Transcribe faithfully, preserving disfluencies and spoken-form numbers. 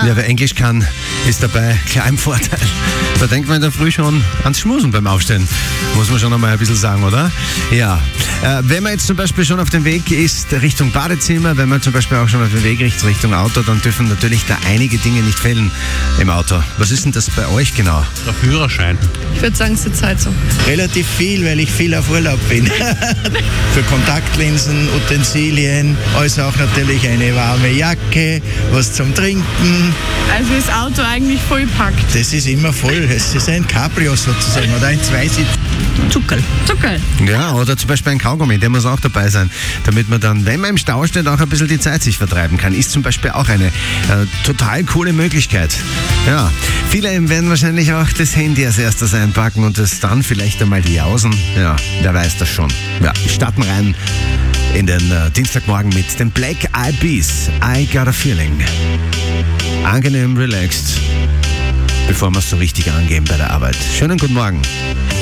Ja, wer Englisch kann, ist dabei klar im Vorteil. Da denkt man in der Früh schon ans Schmusen beim Aufstehen. Muss man schon einmal ein bisschen sagen, oder? Ja. Äh, wenn man jetzt zum Beispiel schon auf dem Weg ist Richtung Badezimmer, wenn man zum Beispiel auch schon auf dem Weg ist Richtung Auto, dann dürfen natürlich da einige Dinge nicht fehlen im Auto. Was ist denn das bei euch genau? Der Führerschein. Ich würde sagen, Sitzheizung. Relativ viel, weil ich viel auf Urlaub bin. Für Kontaktlinsen, Utensilien, also auch natürlich eine warme Jacke, was zum Trinken. Also das Auto eigentlich vollpackt. Das ist immer voll. Es ist ein Cabrio sozusagen oder ein Zweisitz. Zuckerl. Zuckerl. Ja, oder zum Beispiel ein Kaugummi, der muss auch dabei sein, damit man dann, wenn man im Stau steht, auch ein bisschen die Zeit sich vertreiben kann. Ist zum Beispiel auch eine äh, total coole Möglichkeit. Ja, viele werden wahrscheinlich auch das Handy als erstes einpacken und es dann vielleicht einmal die Jausen. Ja, wer weiß das schon. Ja, wir starten rein in den äh, Dienstagmorgen mit den Black Eyed Peas. I Got a Feeling. Angenehm relaxed, bevor wir es so richtig angehen bei der Arbeit. Schönen guten Morgen.